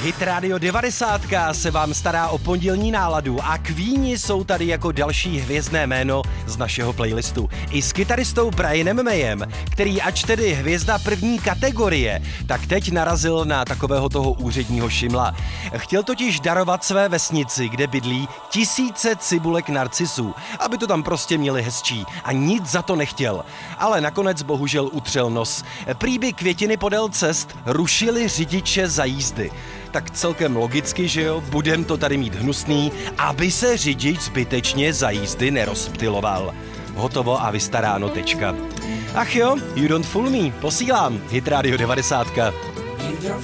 Hit Radio 90 se vám stará o pondělní náladu a Queeni jsou tady jako další hvězdné jméno z našeho playlistu. I s kytaristou Brianem Mayem, který ač tedy hvězda první kategorie, tak teď narazil na takového toho úředního šimla. Chtěl totiž darovat své vesnici, kde bydlí, tisíce cibulek narcisů, aby to tam prostě měli hezčí a nic za to nechtěl. Ale nakonec bohužel utřel nos. Prý by květiny podél cest rušily řidiče za jízdy. Tak celkem logicky, že jo, budem to tady mít hnusný, aby se řidič zbytečně za jízdy nerozptyloval. Hotovo a vystaráno, tečka. Ach jo, you don't fool me, posílám Hit Radio 90.